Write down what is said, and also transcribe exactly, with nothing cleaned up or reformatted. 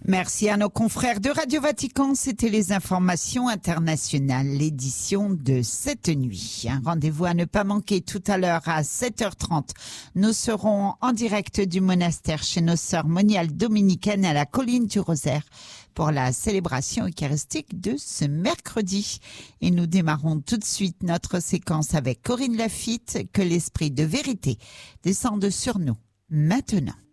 Merci à nos confrères de Radio Vatican. C'était les informations internationales, l'édition de cette nuit. Un rendez-vous à ne pas manquer tout à l'heure à sept heures trente. Nous serons en direct du monastère chez nos sœurs moniales dominicaines à la colline du Rosaire pour la célébration eucharistique de ce mercredi. Et nous démarrons tout de suite notre séquence avec Corinne Lafitte. Que l'esprit de vérité descende sur nous maintenant.